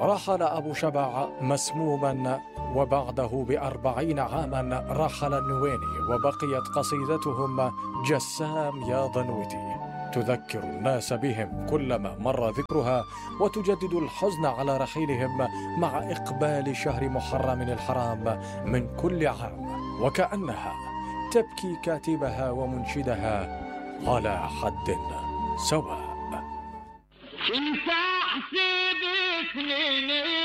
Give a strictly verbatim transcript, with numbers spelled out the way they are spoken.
رحل أبو شبع مسموما، وبعده بأربعين عاما رحل النويني، وبقيت قصيدتهم جسام يا ضنوتي تذكر الناس بهم كلما مر ذكرها، وتجدد الحزن على رحيلهم مع إقبال شهر محرم الحرام من كل عام، وكأنها تبكي كاتبها ومنشدها على حد سواء. انت حسيبك